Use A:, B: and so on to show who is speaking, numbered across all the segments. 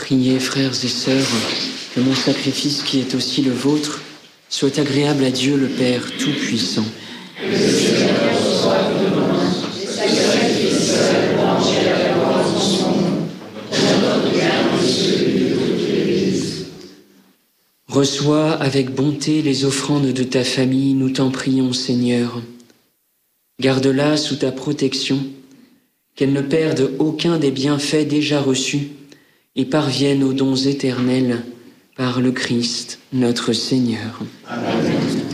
A: Priez, frères et sœurs, que mon sacrifice qui est aussi le vôtre soit agréable à Dieu le Père Tout-Puissant.
B: Que le Seigneur reçoive de moi les sacrifices louanges et la gloire de son nom, pour notre bien et celui de toute l'Église.
A: Reçois avec bonté les offrandes de ta famille, nous t'en prions, Seigneur. Garde-la sous ta protection, qu'elle ne perde aucun des bienfaits déjà reçus et parvienne aux dons éternels par le Christ, notre Seigneur.
B: Amen.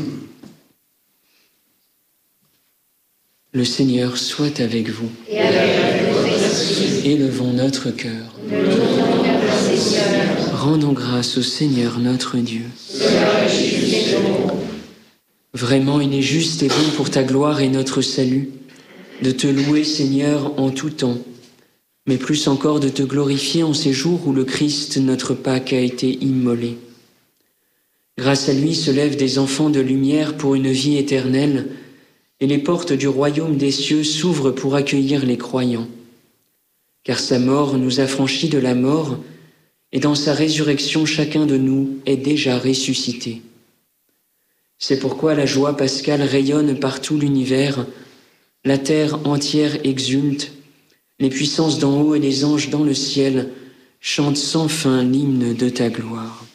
A: Le Seigneur soit avec vous.
B: Et avec votre esprit.
A: Élevons notre cœur.
B: Nous tournons vers le Seigneur.
A: Rendons grâce au Seigneur notre Dieu.
B: Cela est juste et bon.
A: Vraiment, il est juste et bon pour ta gloire et notre salut de te louer, Seigneur, en tout temps, mais plus encore de te glorifier en ces jours où le Christ, notre Pâque, a été immolé. Grâce à lui se lèvent des enfants de lumière pour une vie éternelle, et les portes du royaume des cieux s'ouvrent pour accueillir les croyants. Car sa mort nous a franchis de la mort, et dans sa résurrection chacun de nous est déjà ressuscité. C'est pourquoi la joie pascale rayonne par tout l'univers, la terre entière exulte, les puissances d'en haut et les anges dans le ciel chantent sans fin l'hymne de ta gloire.